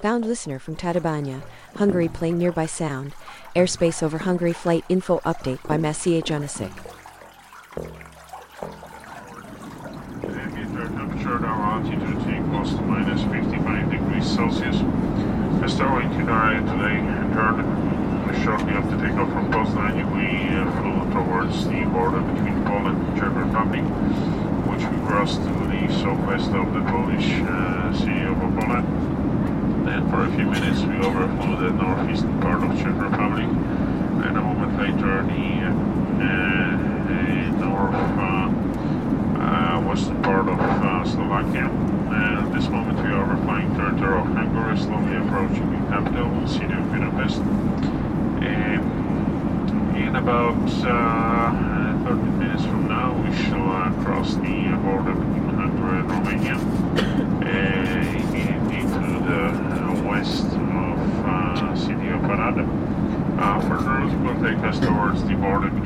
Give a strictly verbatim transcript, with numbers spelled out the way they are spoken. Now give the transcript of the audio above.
Found listener from Tatabánya, Hungary playing nearby sound. Airspace over Hungary flight info update by Maciej Janasic. Temperature now altitude equals to minus fifty-five degrees Celsius. Restoring to Daria today and third. Shortly after takeoff from Poznań, we uh, flew towards the border between Poland and Czech Republic, which we crossed to the southwest of the Polish uh, city of Opole. Then for a few minutes we overflew the northeastern part of Czech Republic, and a moment later the, uh, the north uh, uh, western part of uh, Slovakia. And at this moment we are overflying territory of Hungary, slowly approaching the capital, the city of Budapest. And in about uh, thirty minutes from now we shall uh, cross the border between Hungary and Romania uh, into the uh, west of uh, city of Arad. Uh, further it will take us towards the border